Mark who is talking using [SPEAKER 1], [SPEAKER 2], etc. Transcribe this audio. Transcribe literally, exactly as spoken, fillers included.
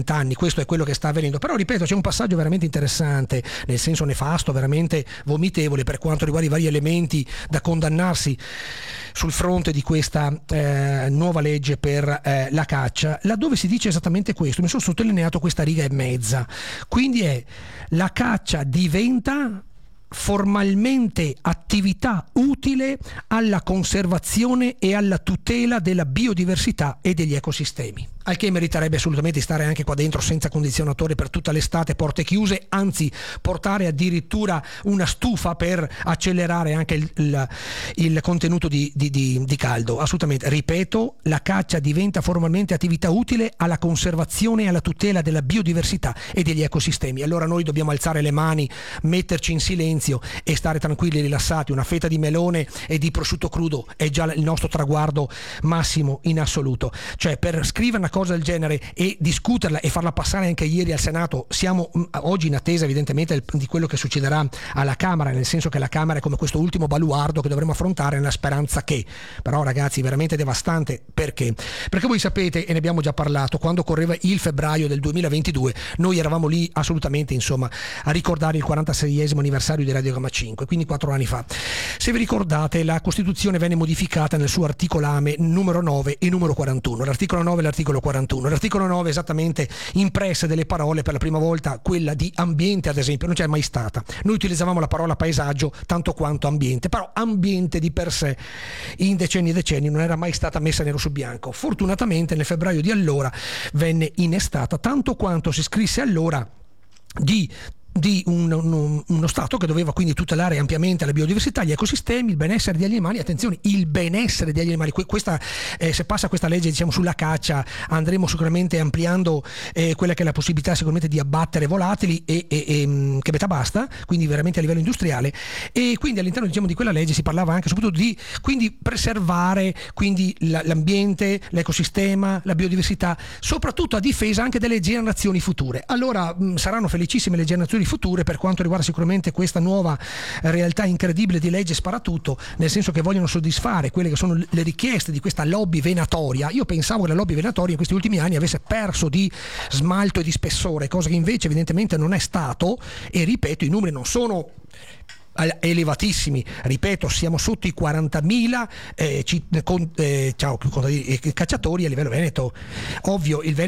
[SPEAKER 1] anni, questo è quello che sta avvenendo. Però ripeto, c'è un passaggio veramente interessante, nel senso nefasto, veramente vomitevole per quanto riguarda i vari elementi da condannarsi sul fronte di questa eh, nuova legge per eh, la caccia, laddove si dice esattamente questo. Mi sono sottolineato questa riga e mezza, quindi è: la caccia diventa formalmente attività utile alla conservazione e alla tutela della biodiversità e degli ecosistemi, al che meriterebbe assolutamente di stare anche qua dentro senza condizionatore per tutta l'estate, porte chiuse, anzi portare addirittura una stufa per accelerare anche il, il, il contenuto di, di, di, di caldo. Assolutamente, ripeto, la caccia diventa formalmente attività utile alla conservazione e alla tutela della biodiversità e degli ecosistemi. Allora noi dobbiamo alzare le mani, metterci in silenzio e stare tranquilli e rilassati. Una fetta di melone e di prosciutto crudo è già il nostro traguardo massimo in assoluto. Cioè, per scrivere una cosa del genere e discuterla e farla passare anche ieri al Senato, siamo oggi in attesa evidentemente di quello che succederà alla Camera, nel senso che la Camera è come questo ultimo baluardo che dovremo affrontare nella speranza che, però ragazzi, veramente devastante. Perché? Perché voi sapete, e ne abbiamo già parlato, quando correva il febbraio del duemilaventidue noi eravamo lì assolutamente, insomma, a ricordare il quarantaseiesimo anniversario di Radiogramma cinque, quindi quattro anni fa. Se vi ricordate, la Costituzione venne modificata nel suo articolame numero nove e numero quarantuno, l'articolo nove e l'articolo quarantuno. L'articolo nove esattamente impresse delle parole, per la prima volta quella di ambiente, ad esempio, non c'è mai stata. Noi utilizzavamo la parola paesaggio tanto quanto ambiente, però ambiente di per sé in decenni e decenni non era mai stata messa nero su bianco. Fortunatamente nel febbraio di allora venne innestata, tanto quanto si scrisse allora di di un, un, uno Stato che doveva quindi tutelare ampiamente la biodiversità, gli ecosistemi, il benessere degli animali. Attenzione, il benessere degli animali. Questa, eh, se passa questa legge, diciamo, sulla caccia, andremo sicuramente ampliando eh, quella che è la possibilità sicuramente di abbattere volatili e, e, e che metà basta, quindi veramente a livello industriale. E quindi all'interno, diciamo, di quella legge si parlava anche soprattutto di quindi preservare quindi la, l'ambiente, l'ecosistema, la biodiversità, soprattutto a difesa anche delle generazioni future. Allora mh, saranno felicissime le generazioni future per quanto riguarda sicuramente questa nuova realtà incredibile di legge sparatutto, nel senso che vogliono soddisfare quelle che sono le richieste di questa lobby venatoria. Io pensavo che la lobby venatoria in questi ultimi anni avesse perso di smalto e di spessore, cosa che invece evidentemente non è stato, e ripeto, i numeri non sono elevatissimi, ripeto, siamo sotto i quarantamila eh, ci, con, eh, ciao, cacciatori a livello veneto. Ovvio, il Veneto